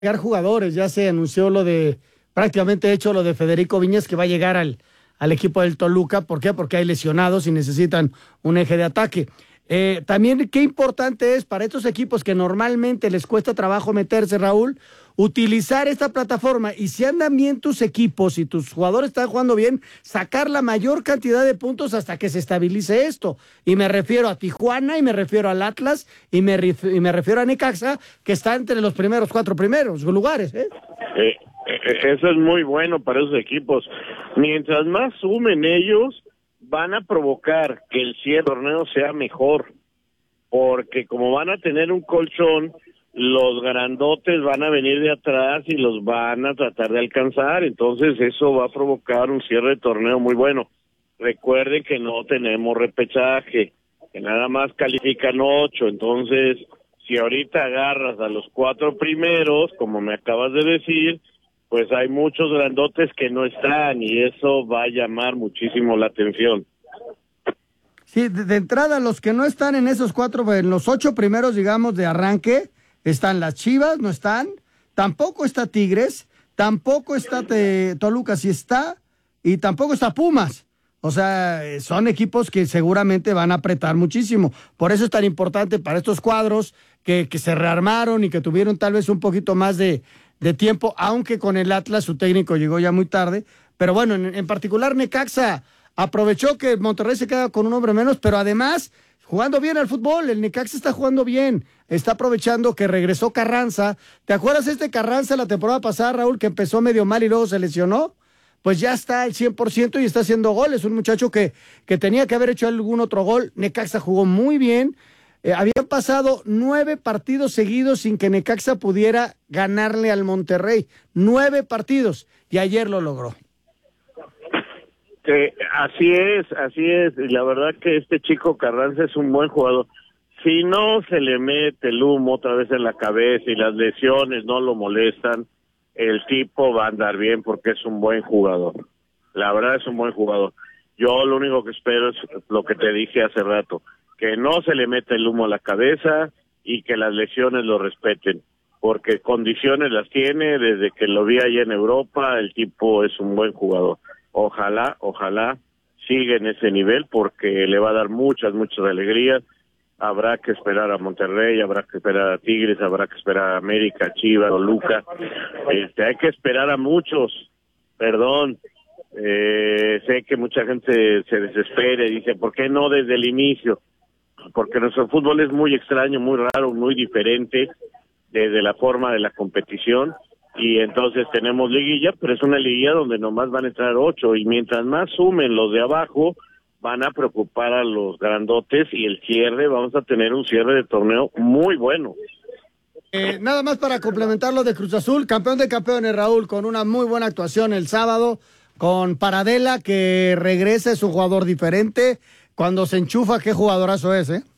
llegar jugadores, ya se anunció prácticamente hecho lo de Federico Viñas, que va a llegar al equipo del Toluca. ¿Por qué? Porque hay lesionados y necesitan un eje de ataque. También qué importante es para estos equipos que normalmente les cuesta trabajo meterse, Raúl, utilizar esta plataforma, y si andan bien tus equipos y tus jugadores están jugando bien, sacar la mayor cantidad de puntos hasta que se estabilice esto. Y me refiero a Tijuana, y me refiero al Atlas, y me refiero a Necaxa, que está entre los cuatro primeros lugares. Eso es muy bueno para esos equipos. Mientras más sumen ellos, van a provocar que el cierre del torneo sea mejor, porque como van a tener un colchón, los grandotes van a venir de atrás y los van a tratar de alcanzar. Entonces eso va a provocar un cierre de torneo muy bueno. Recuerden que no tenemos repechaje, que nada más califican 8, entonces si ahorita agarras a los 4 primeros, como me acabas de decir, pues hay muchos grandotes que no están, y eso va a llamar muchísimo la atención. Sí, de entrada, los que no están en esos 4, en los 8 primeros, digamos, de arranque, están las Chivas, no están, tampoco está Tigres, tampoco está Toluca, sí está, y tampoco está Pumas. O sea, son equipos que seguramente van a apretar muchísimo. Por eso es tan importante para estos cuadros que se rearmaron y que tuvieron tal vez un poquito más de tiempo, aunque con el Atlas su técnico llegó ya muy tarde. Pero bueno, en particular Necaxa aprovechó que Monterrey se queda con un hombre menos, pero además jugando bien al fútbol. El Necaxa está jugando bien, está aprovechando que regresó Carranza. ¿Te acuerdas Carranza la temporada pasada, Raúl, que empezó medio mal y luego se lesionó? Pues ya está al 100% y está haciendo goles. Un muchacho que tenía que haber hecho algún otro gol. Necaxa jugó muy bien. Habían pasado 9 partidos seguidos sin que Necaxa pudiera ganarle al Monterrey. 9 partidos, y ayer lo logró. Así es. Y la verdad que este chico Carranza es un buen jugador. Si no se le mete el humo otra vez en la cabeza y las lesiones no lo molestan, el tipo va a andar bien, porque es un buen jugador. La verdad es un buen jugador. Yo lo único que espero es lo que te dije hace rato, que no se le meta el humo a la cabeza y que las lesiones lo respeten, porque condiciones las tiene. Desde que lo vi allá en Europa, el tipo es un buen jugador. Ojalá siga en ese nivel, porque le va a dar muchas alegrías. Habrá que esperar a Monterrey, habrá que esperar a Tigres, habrá que esperar a América, Chivas, Toluca. Hay que esperar a muchos. Perdón, sé que mucha gente se desespera y dice, ¿por qué no desde el inicio? Porque nuestro fútbol es muy extraño, muy raro, muy diferente desde la forma de la competición, y entonces tenemos liguilla, pero es una liguilla donde nomás van a entrar 8, y mientras más sumen los de abajo, van a preocupar a los grandotes, y el cierre, vamos a tener un cierre de torneo muy bueno. Nada más para complementar lo de Cruz Azul, campeón de campeones, Raúl, con una muy buena actuación el sábado, con Paradela, que regresa, es un jugador diferente. Cuando se enchufa, qué jugadorazo es, ¿eh?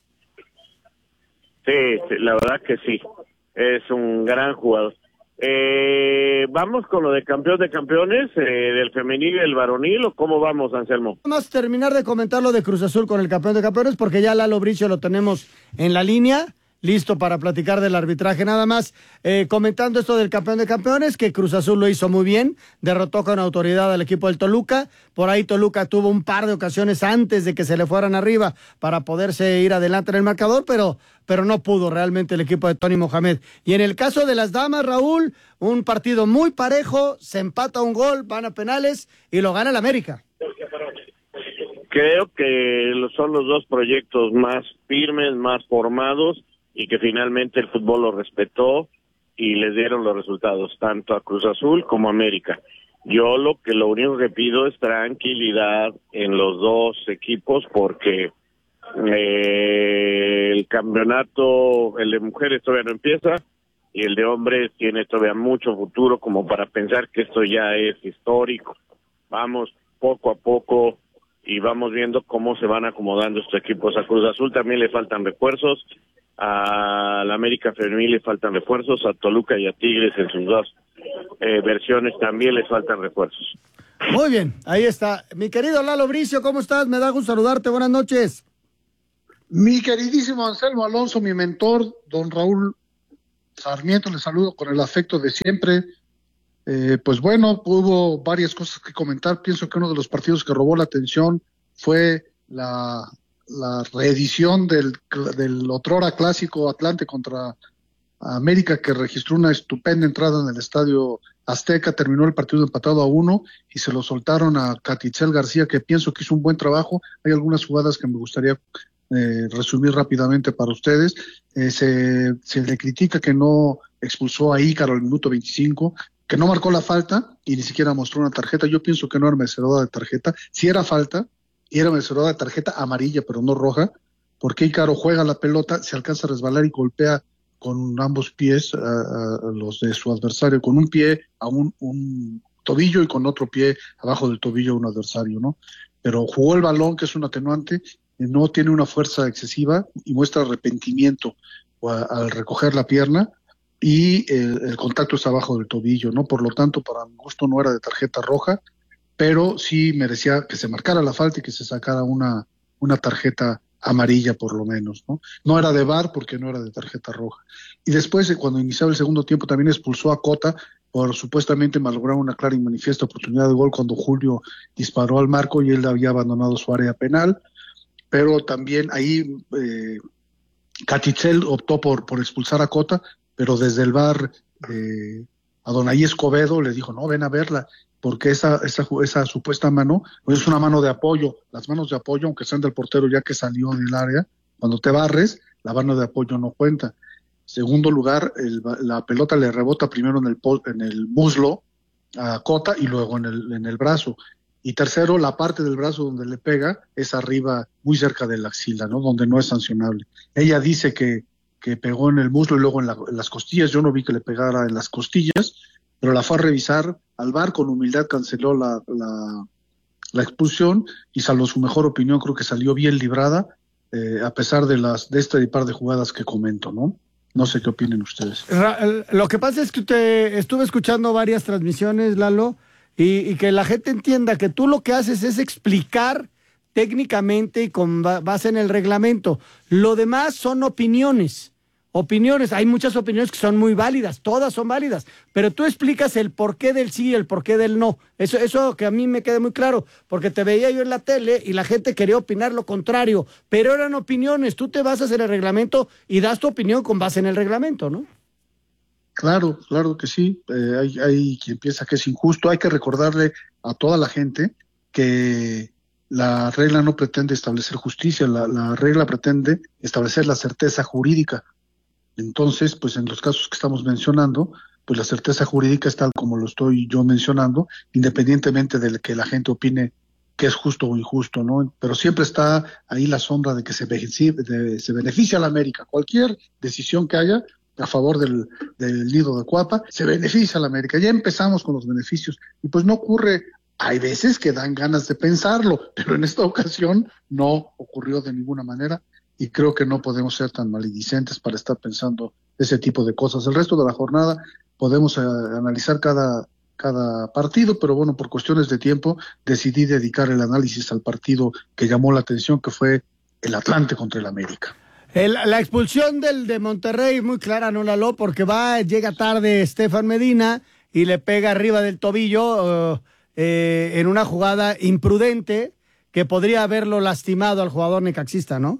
Sí, la verdad que sí, es un gran jugador. ¿Vamos con lo de campeón de campeones, del femenil y el varonil, o cómo vamos, Anselmo? Vamos a terminar de comentar lo de Cruz Azul con el campeón de campeones, porque ya Lalo Bricio lo tenemos en la línea, listo para platicar del arbitraje. Nada más comentando esto del campeón de campeones, que Cruz Azul lo hizo muy bien, derrotó con autoridad al equipo del Toluca. Por ahí Toluca tuvo un par de ocasiones antes de que se le fueran arriba para poderse ir adelante en el marcador, pero no pudo realmente el equipo de Tony Mohamed. Y en el caso de las damas, Raúl, un partido muy parejo, se empata un gol, van a penales y lo gana el América. Creo que son los dos proyectos más firmes, más formados, y que finalmente el fútbol lo respetó y les dieron los resultados, tanto a Cruz Azul como a América. Yo lo único que pido es tranquilidad en los dos equipos, porque el campeonato, el de mujeres todavía no empieza, y el de hombres tiene todavía mucho futuro como para pensar que esto ya es histórico. Vamos poco a poco y vamos viendo cómo se van acomodando estos equipos. A Cruz Azul también le faltan refuerzos, a la América Femenil le faltan refuerzos, a Toluca y a Tigres en sus dos versiones también les faltan refuerzos. Muy bien, ahí está. Mi querido Lalo Bricio, ¿cómo estás? Me da gusto saludarte, buenas noches. Mi queridísimo Anselmo Alonso, mi mentor, don Raúl Sarmiento, les saludo con el afecto de siempre. Pues bueno, hubo varias cosas que comentar. Pienso que uno de los partidos que robó la atención fue la reedición del otrora clásico Atlante contra América, que registró una estupenda entrada en el Estadio Azteca. Terminó el partido empatado a 1 y se lo soltaron a Catitzel García, que pienso que hizo un buen trabajo. Hay algunas jugadas que me gustaría resumir rápidamente para ustedes. Se le critica que no expulsó a Ícaro al minuto 25, que no marcó la falta y ni siquiera mostró una tarjeta. Yo pienso que no era merecedora de tarjeta. Si era falta, y era merecedora de tarjeta amarilla, pero no roja, porque Ícaro juega la pelota, se alcanza a resbalar y golpea con ambos pies a los de su adversario, con un pie a un tobillo y con otro pie abajo del tobillo a un adversario, ¿no? Pero jugó el balón, que es un atenuante, no tiene una fuerza excesiva y muestra arrepentimiento al recoger la pierna, y el contacto está abajo del tobillo, ¿no? Por lo tanto, para mi gusto no era de tarjeta roja, pero sí merecía que se marcara la falta y que se sacara una tarjeta amarilla por lo menos, ¿no? No era de VAR porque no era de tarjeta roja. Y después, cuando iniciaba el segundo tiempo, también expulsó a Cota por supuestamente malograr una clara y manifiesta oportunidad de gol cuando Julio disparó al marco y él había abandonado su área penal. Pero también ahí Catitzel optó por expulsar a Cota, pero desde el VAR Adonai Escobedo le dijo, no, ven a verla, porque esa supuesta mano pues es una mano de apoyo. Las manos de apoyo, aunque sean del portero ya que salió del área, cuando te barres, la mano de apoyo no cuenta. Segundo lugar, la pelota le rebota primero en el muslo a Cota y luego en el brazo. Y tercero, la parte del brazo donde le pega es arriba, muy cerca de la axila, ¿no? Donde no es sancionable. Ella dice que pegó en el muslo y luego en las costillas. Yo no vi que le pegara en las costillas, pero la fue a revisar al VAR, con humildad canceló la expulsión y, salvo su mejor opinión, creo que salió bien librada, a pesar de este par de jugadas que comento, ¿no? No sé qué opinen ustedes. Lo que pasa es que estuve escuchando varias transmisiones, Lalo, y que la gente entienda que tú lo que haces es explicar técnicamente y con base en el reglamento. Lo demás son opiniones. Hay muchas opiniones que son muy válidas, todas son válidas, pero tú explicas el porqué del sí y el porqué del no. Eso que a mí me queda muy claro, porque te veía yo en la tele y la gente quería opinar lo contrario, pero eran opiniones. Tú te basas en el reglamento y das tu opinión con base en el reglamento, ¿no? Claro que sí. Hay quien piensa que es injusto. Hay que recordarle a toda la gente que la regla no pretende establecer justicia, la regla pretende establecer la certeza jurídica. Entonces, pues en los casos que estamos mencionando, pues la certeza jurídica es tal como lo estoy yo mencionando, independientemente de que la gente opine que es justo o injusto, ¿no? Pero siempre está ahí la sombra de que se beneficia a la América. Cualquier decisión que haya a favor del nido de Cuapa, se beneficia a la América. Ya empezamos con los beneficios y pues no ocurre. Hay veces que dan ganas de pensarlo, pero en esta ocasión no ocurrió de ninguna manera. Y creo que no podemos ser tan maledicentes para estar pensando ese tipo de cosas. El resto de la jornada podemos analizar cada partido, pero bueno, por cuestiones de tiempo decidí dedicar el análisis al partido que llamó la atención, que fue el Atlante contra el América. La expulsión de Monterrey, muy clara, no, Lalo, porque llega tarde Estefan Medina y le pega arriba del tobillo en una jugada imprudente que podría haberlo lastimado al jugador necaxista, ¿no?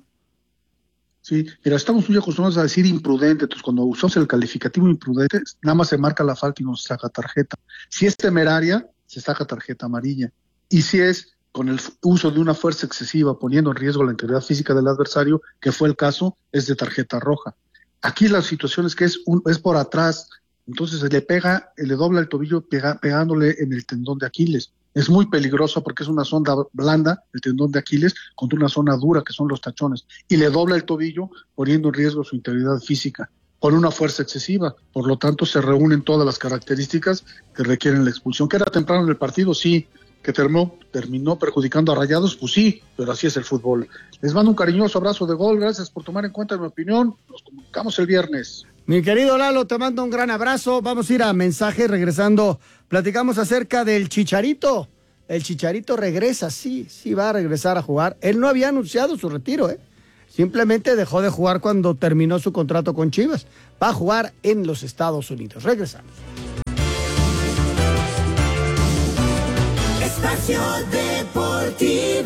Sí, mira, estamos muy acostumbrados a decir imprudente, entonces cuando usamos el calificativo imprudente, nada más se marca la falta y no se saca tarjeta. Si es temeraria, se saca tarjeta amarilla. Y si es con el uso de una fuerza excesiva, poniendo en riesgo la integridad física del adversario, que fue el caso, es de tarjeta roja. Aquí la situación es que es por atrás, entonces le dobla el tobillo pegándole en el tendón de Aquiles. Es muy peligroso porque es una zona blanda, el tendón de Aquiles, contra una zona dura que son los tachones, y le dobla el tobillo poniendo en riesgo su integridad física con una fuerza excesiva. Por lo tanto, se reúnen todas las características que requieren la expulsión. ¿Que era temprano en el partido? Sí. ¿Que terminó perjudicando a Rayados? Pues sí, pero así es el fútbol. Les mando un cariñoso abrazo de gol, gracias por tomar en cuenta mi opinión. Nos comunicamos el viernes. Mi querido Lalo, te mando un gran abrazo. Vamos a ir a mensaje, regresando. Platicamos acerca del Chicharito. El Chicharito regresa, sí va a regresar a jugar. Él no había anunciado su retiro, Simplemente dejó de jugar cuando terminó su contrato con Chivas. Va a jugar en los Estados Unidos. Regresamos. Espacio Deportivo.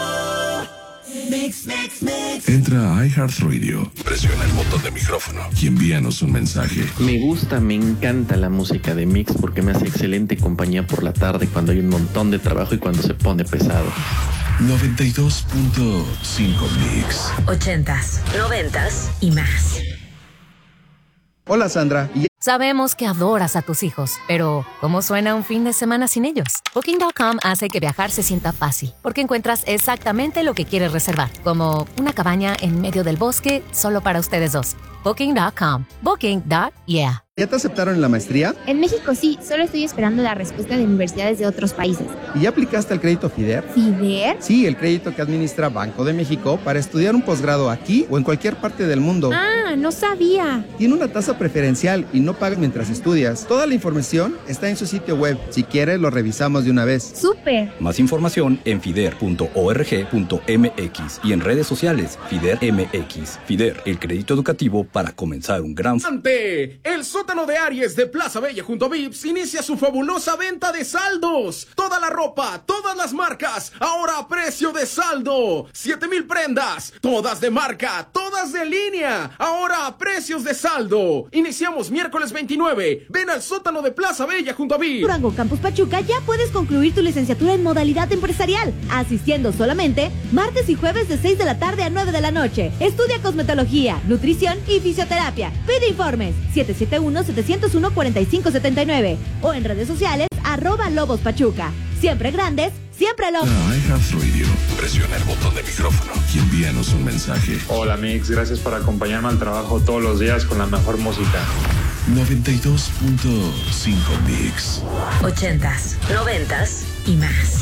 Mix. Entra a iHeartRadio, presiona el botón de micrófono y envíanos un mensaje. Me encanta la música de Mix porque me hace excelente compañía por la tarde cuando hay un montón de trabajo y cuando se pone pesado. 92.5 Mix. 80s, 90s y más. Hola Sandra. Sabemos que adoras a tus hijos, pero ¿cómo suena un fin de semana sin ellos? Booking.com hace que viajar se sienta fácil, porque encuentras exactamente lo que quieres reservar, como una cabaña en medio del bosque solo para ustedes dos. Booking.com. Booking.yeah. ¿Ya te aceptaron en la maestría? En México sí, solo estoy esperando la respuesta de universidades de otros países. ¿Y ya aplicaste al crédito FIDER? ¿FIDER? Sí, el crédito que administra Banco de México para estudiar un posgrado aquí o en cualquier parte del mundo. Ah, no sabía. Tiene una tasa preferencial y no pagas mientras estudias. Toda la información está en su sitio web. Si quieres, lo revisamos de una vez. ¡Súper! Más información en fider.org.mx y en redes sociales FIDER MX. FIDER, el crédito educativo para comenzar un gran... El sótano de Aries de Plaza Bella junto a Vips inicia su fabulosa venta de saldos. Toda la ropa, todas las marcas, ahora a precio de saldo. 7,000 prendas, todas de marca, todas de línea, ahora a precios de saldo. Iniciamos miércoles 29. Ven al sótano de Plaza Bella junto a Vips. Durango Campus Pachuca ya puedes concluir tu licenciatura en modalidad empresarial, asistiendo solamente martes y jueves de 6 de la tarde a 9 de la noche. Estudia cosmetología, nutrición y fisioterapia. Pide informes 771-701-4579 o en redes sociales @lobospachuca. Siempre grandes, siempre lobos. iHeartRadio, presiona el botón de micrófono y envíanos un mensaje. Hola Mix, gracias por acompañarme al trabajo todos los días con la mejor música. 92.5 Mix. 80s, 90s y más.